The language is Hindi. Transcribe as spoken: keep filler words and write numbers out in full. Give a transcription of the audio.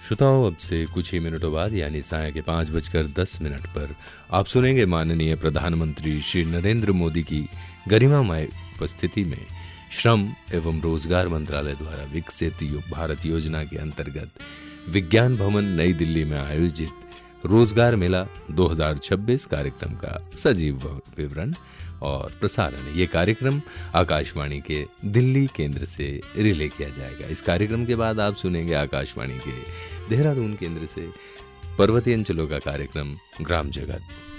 श्रोताओं, अब से कुछ ही मिनटों बाद यानी साय के पाँच बजकर दस मिनट पर आप सुनेंगे माननीय प्रधानमंत्री श्री नरेंद्र मोदी की गरिमामय उपस्थिति में श्रम एवं रोजगार मंत्रालय द्वारा विकसित भारत योजना के अंतर्गत विज्ञान भवन नई दिल्ली में आयोजित रोजगार मेला दो हज़ार छब्बीस कार्यक्रम का सजीव विवरण और प्रसारण। ये कार्यक्रम आकाशवाणी के दिल्ली केंद्र से रिले किया जाएगा। इस कार्यक्रम के बाद आप सुनेंगे आकाशवाणी के देहरादून केंद्र से पर्वतीय अंचलों का कार्यक्रम ग्राम जगत।